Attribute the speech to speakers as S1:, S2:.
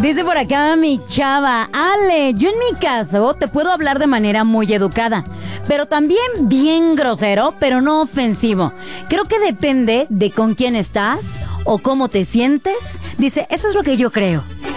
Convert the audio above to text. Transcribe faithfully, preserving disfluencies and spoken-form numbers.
S1: Dice por acá mi chava, Ale, yo en mi caso te puedo hablar de manera muy educada, pero también bien grosero, pero no ofensivo. Creo que depende de con quién estás o cómo te sientes. Dice, eso es lo que yo creo.